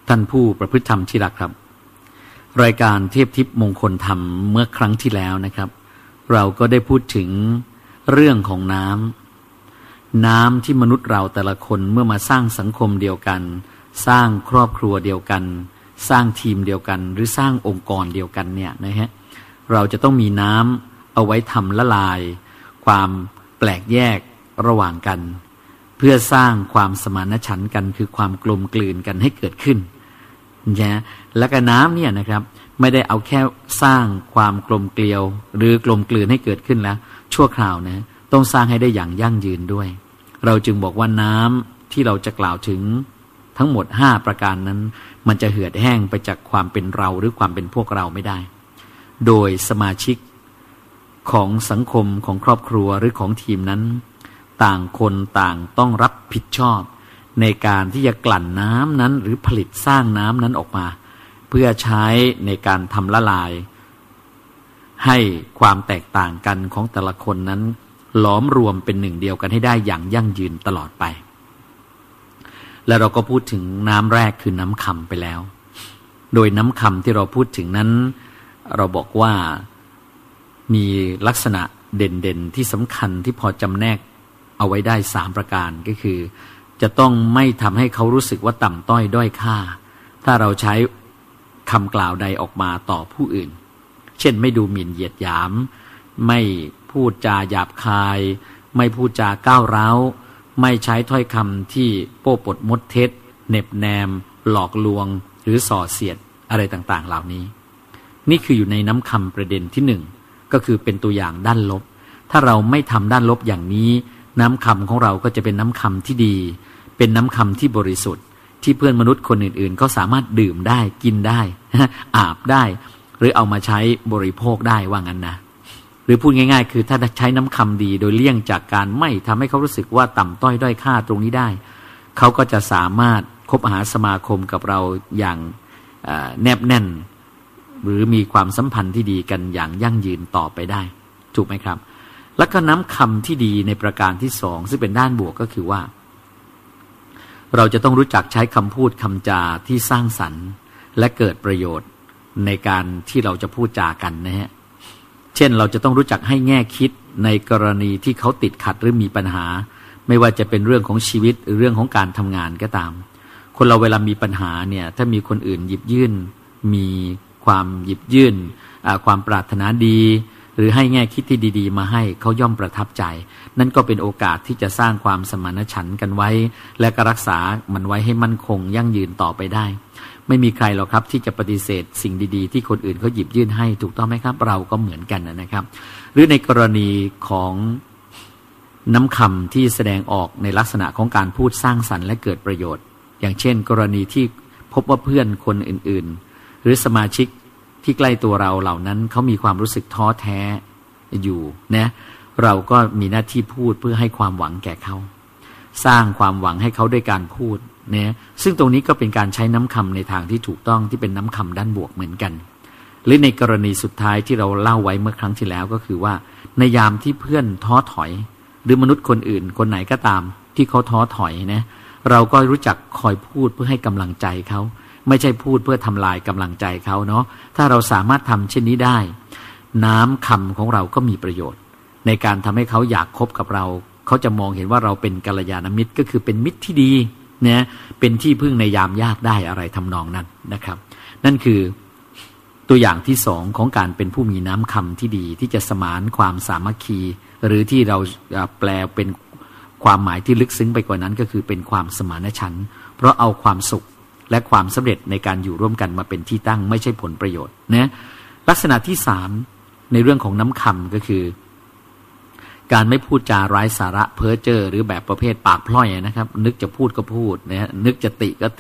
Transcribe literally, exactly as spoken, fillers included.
ท่านผู้ประพฤติธรรมที่รักครับรายการเทพทิพย์มงคลธรรมเมื่อครั้งที่แล้วนะครับเราก็ได้พูดถึงเรื่องของน้ำน้ำที่มนุษย์เราแต่ละคนเมื่อมาสร้างสังคมเดียวกันสร้างครอบครัวเดียวกันสร้างทีมเดียวกันหรือสร้างองค์กรเดียวกันเนี่ยนะฮะเราจะต้องมีน้ำเอาไว้ทำละลายความแปลกแยกระหว่างกันเพื่อสร้างความสมานฉันท์กันคือความกลมกลืนกันให้เกิดขึ้นนะแล้วก็น้ำเนี่ยนะครับไม่ได้เอาแค่สร้างความกลมเกลียวหรือกลมกลืนให้เกิดขึ้นแล้วชั่วคราวนะต้องสร้างให้ได้อย่างยั่งยืนด้วยเราจึงบอกว่าน้ำที่เราจะกล่าวถึงทั้งหมดห้าประการนั้นมันจะเหือดแห้งไปจากความเป็นเราหรือความเป็นพวกเราไม่ได้โดยสมาชิกของสังคมของครอบครัวหรือของทีมนั้นต่างคนต่างต้องรับผิดชอบในการที่จะกลั่นน้ำนั้นหรือผลิตสร้างน้ำนั้นออกมาเพื่อใช้ในการทำละลายให้ความแตกต่างกันของแต่ละคนนั้นหลอมรวมเป็นหนึ่งเดียวกันให้ได้อย่างยั่งยืนตลอดไปแล้วเราก็พูดถึงน้ำแรกคือน้ำคำไปแล้วโดยน้ำคำที่เราพูดถึงนั้นเราบอกว่ามีลักษณะเด่นๆที่สำคัญที่พอจำแนกเอาไว้ได้สามประการก็คือจะต้องไม่ทำให้เขารู้สึกว่าต่ำต้อยด้อยค่าถ้าเราใช้คำกล่าวใดออกมาต่อผู้อื่นเช่นไม่ดูหมิ่นเหยียดหยามไม่พูดจาหยาบคายไม่พูดจาก้าวร้าวไม่ใช้ถ้อยคำที่โป้ปดมดเท็จเน็บแนมหลอกลวงหรือส่อเสียดอะไรต่างๆเหล่านี้นี่คืออยู่ในน้ำคำประเด็นที่หนึ่งก็คือเป็นตัวอย่างด้านลบถ้าเราไม่ทำด้านลบอย่างนี้น้ำคำของเราก็จะเป็นน้ำคำที่ดีเป็นน้ำคำที่บริสุทธิ์ที่เพื่อนมนุษย์คนอื่นๆเขาสามารถดื่มได้กินได้อาบได้หรือเอามาใช้บริโภคได้ว่างั้นนะหรือพูดง่ายๆคือถ้าใช้น้ำคำดีโดยเลี่ยงจากการไม่ทำให้เขารู้สึกว่าต่ำต้อยด้อยค่าตรงนี้ได้เขาก็จะสามารถคบหาสมาคมกับเราอย่างแนบแน่นหรือมีความสัมพันธ์ที่ดีกันอย่างยั่งยืนต่อไปได้ถูกไหมครับแล้วก็น้ำคำที่ดีในประการที่สองซึ่งเป็นด้านบวกก็คือว่าเราจะต้องรู้จักใช้คำพูดคำจาที่สร้างสรรค์และเกิดประโยชน์ในการที่เราจะพูดจากันนะฮะเช่นเราจะต้องรู้จักให้แง่คิดในกรณีที่เขาติดขัดหรือมีปัญหาไม่ว่าจะเป็นเรื่องของชีวิตหรือเรื่องของการทำงานก็ตามคนเราเวลามีปัญหาเนี่ยถ้ามีคนอื่นหยิบยื่นมีความหยิบยื่นความปรารถนาดีหรือให้แง่คิดที่ดีๆมาให้เขาย่อมประทับใจนั่นก็เป็นโอกาสที่จะสร้างความสมานฉันท์กันไว้และก็รักษามันไว้ให้มั่นคงยั่งยืนต่อไปได้ไม่มีใครหรอกครับที่จะปฏิเสธสิ่งดีๆที่คนอื่นเขาหยิบยื่นให้ถูกต้องไหมครับเราก็เหมือนกันนะครับหรือในกรณีของน้ำคำที่แสดงออกในลักษณะของการพูดสร้างสรรค์และเกิดประโยชน์อย่างเช่นกรณีที่พบว่าเพื่อนคนอื่นๆหรือสมาชิกที่ใกล้ตัวเราเหล่านั้นเขามีความรู้สึกท้อแท้อยู่นะเราก็มีหน้าที่พูดเพื่อให้ความหวังแก่เขาสร้างความหวังให้เขาด้วยการพูดนะซึ่งตรงนี้ก็เป็นการใช้น้ำคำในทางที่ถูกต้องที่เป็นน้ำคำด้านบวกเหมือนกันหรือในกรณีสุดท้ายที่เราเล่าไว้เมื่อครั้งที่แล้วก็คือว่าในยามที่เพื่อนท้อถอยหรือมนุษย์คนอื่นคนไหนก็ตามที่เขาท้อถอยนะเราก็รู้จักคอยพูดเพื่อให้กำลังใจเขาไม่ใช่พูดเพื่อทำลายกำลังใจเขาเนาะถ้าเราสามารถทำเช่นนี้ได้น้ำคำของเราก็มีประโยชน์ในการทำให้เขาอยากคบกับเราเขาจะมองเห็นว่าเราเป็นกัลยาณมิตรก็คือเป็นมิตรที่ดีนะเป็นที่พึ่งในยามยากได้อะไรทำนองนั้นนะครับนั่นคือตัวอย่างที่สองของการเป็นผู้มีน้ำคำที่ดีที่จะสมานความสามัคคีหรือที่เราแปลเป็นความหมายที่ลึกซึ้งไปกว่านั้นก็คือเป็นความสมานฉันท์เพราะเอาความสุขและความสำเร็จในการอยู่ร่วมกันมาเป็นที่ตั้งไม่ใช่ผลประโยชน์นะลักษณะที่สามในเรื่องของน้ำคำก็คือการไม่พูดจาไร้สาระเพ้อเจ้อหรือแบบประเภทปากพล่อยนะครับนึกจะพูดก็พูดนะนึกจะติก็ติ